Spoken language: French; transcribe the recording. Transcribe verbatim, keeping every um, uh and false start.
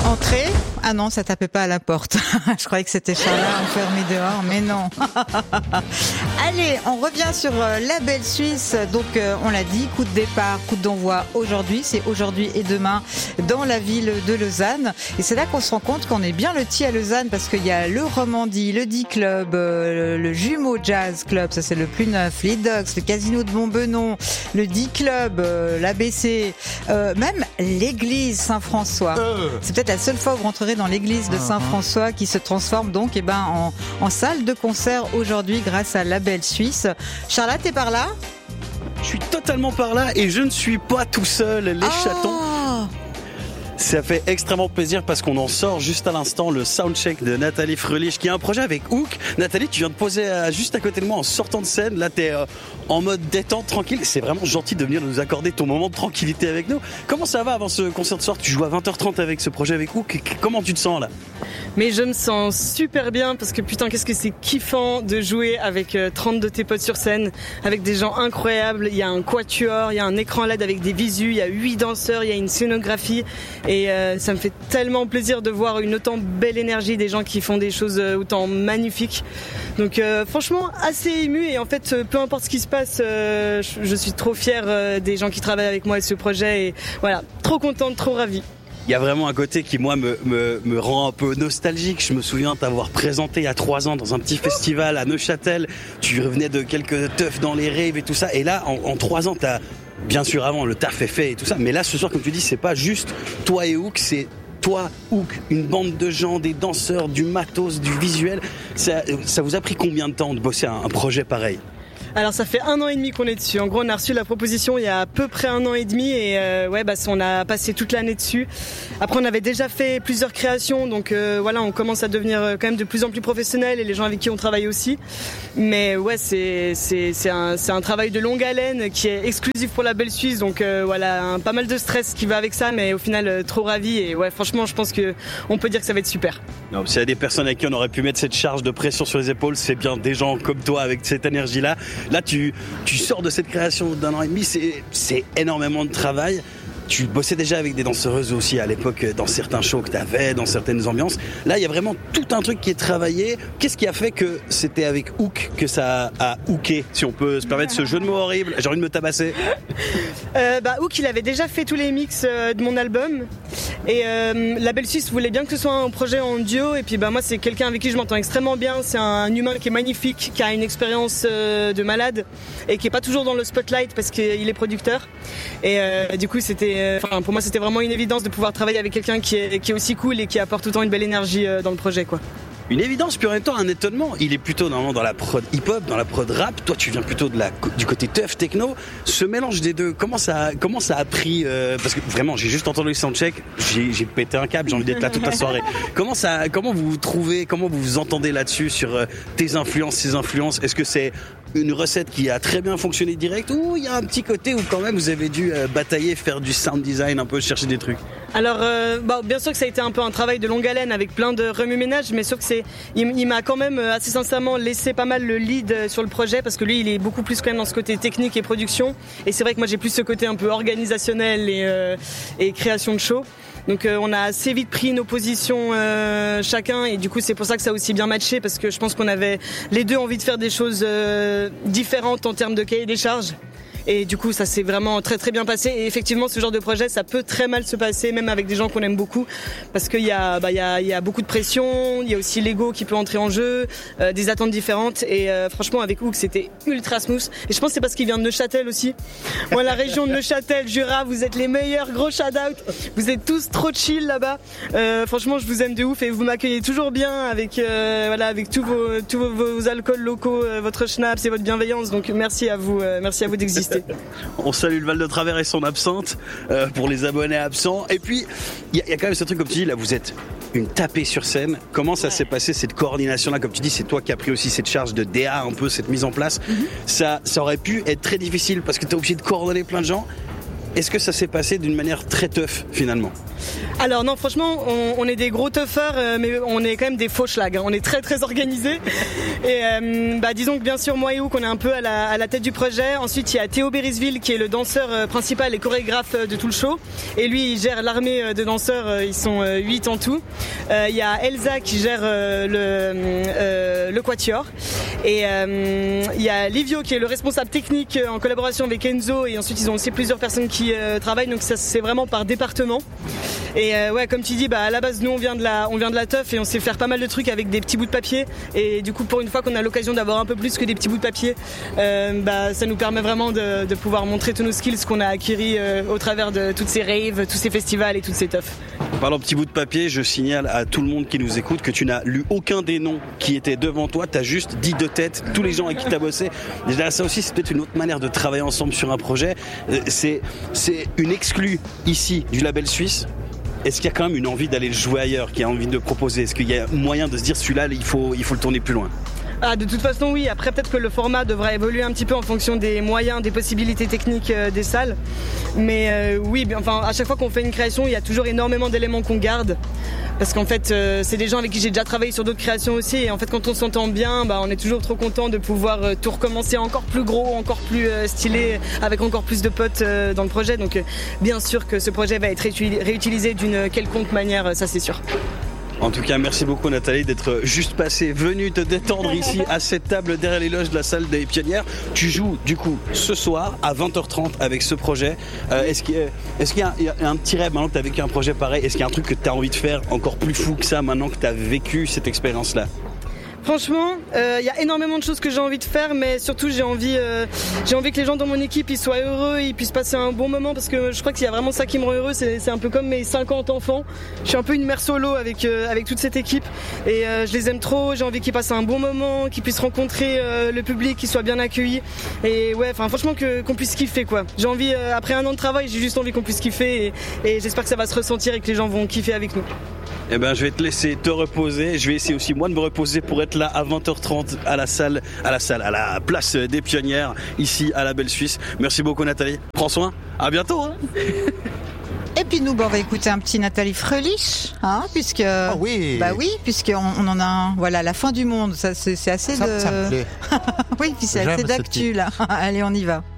Entrée. Ah non, ça tapait pas à la porte. Je croyais que c'était Charla enfermé dehors, mais non. Allez, on revient sur la belle Suisse. Donc, euh, on l'a dit, coup de départ, coup d'envoi aujourd'hui. C'est aujourd'hui et demain dans la ville de Lausanne. Et c'est là qu'on se rend compte qu'on est bien lotis à Lausanne parce qu'il y a le Romandie, le D-Club, euh, le Jumeau Jazz Club, ça c'est le plus neuf, les Dogs, le Casino de Montbenon, le D-Club, euh, l'A B C, euh, même l'église Saint-François. Euh. C'est peut-être la seule fois où vous rentrerez dans l'église de Saint-François qui se transforme donc eh ben, en, en salle de concert aujourd'hui grâce à la belle Suisse. Charlotte, t'es par là ? Je suis totalement par là et je ne suis pas tout seul, les oh. chatons. Ça fait extrêmement plaisir parce qu'on en sort juste à l'instant le soundcheck de Nathalie Fröhlich qui a un projet avec Hook. Nathalie, tu viens de poser à, juste à côté de moi en sortant de scène. Là, t'es euh, en mode détente, tranquille. C'est vraiment gentil de venir nous accorder ton moment de tranquillité avec nous. Comment ça va avant ce concert de soir ? Tu joues à vingt heures trente avec ce projet avec Hook. Comment tu te sens là ? Mais je me sens super bien parce que putain, qu'est-ce que c'est kiffant de jouer avec euh, trente de tes potes sur scène, avec des gens incroyables. Il y a un quatuor, il y a un écran L E D avec des visus, il y a huit danseurs, il y a une scénographie. Et euh, ça me fait tellement plaisir de voir une autant belle énergie, des gens qui font des choses autant magnifiques. Donc euh, franchement, assez ému et en fait, peu importe ce qui se passe, euh, je, je suis trop fière euh, des gens qui travaillent avec moi et ce projet. Et voilà, trop contente, trop ravie. Il y a vraiment un côté qui, moi, me, me, me rend un peu nostalgique. Je me souviens t'avoir présenté il y a trois ans dans un petit festival à Neuchâtel. Tu revenais de quelques teufs dans les raves et tout ça. Et là, en, en trois ans, t'as, bien sûr, avant, le taf est fait et tout ça. Mais là, ce soir, comme tu dis, c'est pas juste toi et Hook, c'est toi, Hook, une bande de gens, des danseurs, du matos, du visuel. Ça, ça vous a pris combien de temps de bosser un, un projet pareil ? Alors ça fait un an et demi qu'on est dessus. En gros, on a reçu la proposition il y a à peu près un an et demi et euh, ouais, bah on a passé toute l'année dessus. Après, on avait déjà fait plusieurs créations, donc euh, voilà, on commence à devenir quand même de plus en plus professionnel et les gens avec qui on travaille aussi. Mais ouais, c'est c'est c'est un c'est un travail de longue haleine qui est exclusif pour la belle Suisse, donc euh, voilà, un, pas mal de stress qui va avec ça, mais au final euh, trop ravi et ouais, franchement, je pense que on peut dire que ça va être super. Non, s'il y a des personnes avec qui on aurait pu mettre cette charge de pression sur les épaules, c'est bien des gens comme toi avec cette énergie-là. Là, tu, tu sors de cette création d'un an et demi, c'est, c'est énormément de travail. Tu bossais déjà avec des danseuses aussi à l'époque dans certains shows que tu avais, dans certaines ambiances. Là, il y a vraiment tout un truc qui est travaillé. Qu'est-ce qui a fait que c'était avec Hook que ça a hooké, si on peut se permettre ce jeu de mots horrible ? J'ai envie de me tabasser. Euh, bah, Hook, il avait déjà fait tous les mix euh, de mon album. Et euh, la belle Suisse voulait bien que ce soit un projet en duo. Et puis bah, moi, c'est quelqu'un avec qui je m'entends extrêmement bien. C'est un humain qui est magnifique, qui a une expérience euh, de malade et qui est pas toujours dans le spotlight parce qu'il est producteur. Et euh, du coup, c'était Enfin, pour moi, c'était vraiment une évidence de pouvoir travailler avec quelqu'un qui est, qui est aussi cool et qui apporte autant une belle énergie dans le projet, quoi. Une évidence, puis en même temps un étonnement. Il est plutôt normalement dans la prod hip-hop, dans la prod rap. Toi, tu viens plutôt de la, du côté teuf, techno. Ce mélange des deux, comment ça, comment ça a pris euh, parce que vraiment, j'ai juste entendu le soundcheck, j'ai, j'ai pété un câble, j'ai envie d'être là toute la soirée. Comment ça, comment vous vous trouvez, comment vous vous entendez là-dessus sur euh, tes influences, ses influences ? Est-ce que c'est une recette qui a très bien fonctionné direct ou il y a un petit côté où quand même vous avez dû euh, batailler, faire du sound design, un peu chercher des trucs ? Alors, euh, bah, bien sûr que ça a été un peu un travail de longue haleine avec plein de remue-ménage, mais sûr que c'est, il, il m'a quand même assez sincèrement laissé pas mal le lead sur le projet parce que lui, il est beaucoup plus quand même dans ce côté technique et production. Et c'est vrai que moi, j'ai plus ce côté un peu organisationnel et, euh, et création de show. Donc euh, on a assez vite pris nos positions euh, chacun et du coup c'est pour ça que ça a aussi bien matché parce que je pense qu'on avait les deux envie de faire des choses euh, différentes en termes de cahier des charges. Et du coup, ça s'est vraiment très très bien passé. Et effectivement, ce genre de projet, ça peut très mal se passer, même avec des gens qu'on aime beaucoup, parce qu'il y a, bah, il y a, il y a beaucoup de pression. Il y a aussi l'ego qui peut entrer en jeu, euh, des attentes différentes. Et euh, franchement, avec Hook, c'était ultra smooth. Et je pense que c'est parce qu'il vient de Neuchâtel aussi. Moi, la région de Neuchâtel, Jura, vous êtes les meilleurs. Gros shout out. Vous êtes tous trop chill là-bas. Euh, franchement, je vous aime de ouf et vous m'accueillez toujours bien avec, euh, voilà, avec tous vos, tous vos, vos alcools locaux, euh, votre schnapps et votre bienveillance. Donc merci à vous, euh, merci à vous d'exister. On salue le Val de Travers et son absinthe euh, pour les abonnés absents. Et puis, il y, y a quand même ce truc, comme tu dis, là, vous êtes une tapée sur scène. Comment ça ouais. s'est passé, cette coordination-là ? Comme tu dis, c'est toi qui as pris aussi cette charge de D A, un peu, cette mise en place. Mm-hmm. Ça, ça aurait pu être très difficile parce que tu es obligé de coordonner plein de gens. est-ce que ça s'est passé d'une manière très tough finalement? Alors non, franchement, on, on est des gros toughers, euh, mais on est quand même des faux schlags. Hein. On est très très organisés. Et euh, bah, disons que bien sûr, moi et Houk, on est un peu à la, à la tête du projet. Ensuite, il y a Théo Berisville qui est le danseur euh, principal et chorégraphe euh, de tout le show. Et lui, il gère l'armée euh, de danseurs. Euh, ils sont euh, huit en tout. Euh, il y a Elsa qui gère euh, le, euh, le quatuor. Et euh, il y a Livio qui est le responsable technique euh, en collaboration avec Enzo. Et ensuite, ils ont aussi plusieurs personnes qui euh, travaillent. Donc ça, c'est vraiment par département. Et euh, ouais, comme tu dis, bah à la base nous on vient de la, on vient de la teuf et on sait faire pas mal de trucs avec des petits bouts de papier. Et du coup, pour une fois qu'on a l'occasion d'avoir un peu plus que des petits bouts de papier, euh, bah ça nous permet vraiment de, de pouvoir montrer tous nos skills qu'on a acquis euh, au travers de toutes ces raves, tous ces festivals et toutes ces teufs. Parlant de petits bouts de papier, je signale à tout le monde qui nous écoute que tu n'as lu aucun des noms qui étaient devant toi. T'as juste dit de tête tous les gens avec qui t'as bossé. Déjà, ça aussi, c'est peut-être une autre manière de travailler ensemble sur un projet. C'est, c'est une exclue ici du label suisse. Est-ce qu'il y a quand même une envie d'aller le jouer ailleurs, qu'il y a envie de proposer? Est-ce qu'il y a moyen de se dire celui-là, il faut, il faut le tourner plus loin? Ah, de toute façon, oui. Après, peut-être que le format devra évoluer un petit peu en fonction des moyens, des possibilités techniques euh, des salles. Mais euh, oui, enfin, à chaque fois qu'on fait une création, il y a toujours énormément d'éléments qu'on garde. Parce qu'en fait, euh, c'est des gens avec qui j'ai déjà travaillé sur d'autres créations aussi. Et en fait, quand on s'entend bien, bah, on est toujours trop content de pouvoir euh, tout recommencer encore plus gros, encore plus euh, stylé, avec encore plus de potes euh, dans le projet. Donc, euh, bien sûr que ce projet va être réutilisé d'une quelconque manière, ça c'est sûr. En tout cas, merci beaucoup Nathalie d'être juste passée, venue te détendre ici à cette table derrière les loges de la salle des Pionnières. Tu joues du coup ce soir à vingt heures trente avec ce projet. Euh, est-ce qu'il y a, est-ce qu'il y a, il y a un petit rêve maintenant que tu as vécu un projet pareil? Est-ce qu'il y a un truc que tu as envie de faire encore plus fou que ça maintenant que tu as vécu cette expérience-là? Franchement, il euh, y a énormément de choses que j'ai envie de faire, mais surtout j'ai envie, euh, j'ai envie que les gens dans mon équipe ils soient heureux, ils puissent passer un bon moment, parce que je crois qu'il y a vraiment ça qui me rend heureux. C'est, c'est un peu comme mes cinquante enfants. Je suis un peu une mère solo avec euh, avec toute cette équipe et euh, je les aime trop. J'ai envie qu'ils passent un bon moment, qu'ils puissent rencontrer euh, le public, qu'ils soient bien accueillis. Et ouais, enfin franchement que qu'on puisse kiffer quoi. J'ai envie euh, après un an de travail, j'ai juste envie qu'on puisse kiffer et, et j'espère que ça va se ressentir et que les gens vont kiffer avec nous. Eh ben, je vais te laisser te reposer. Je vais essayer aussi moi de me reposer pour être là à vingt heures trente à la salle, à la salle, à la place des Pionnières ici à la Belle Suisse. Merci beaucoup Nathalie. Prends soin. À bientôt. Hein. Et puis nous, bon, on va écouter un petit Nathalie Fröhlich, hein, puisque ah oui, bah oui, puisqu'on on en a un, voilà, la fin du monde. Ça, c'est, c'est assez ça, de. Ça me plaît. Oui, puis c'est J'aime assez d'actu là. Allez, on y va.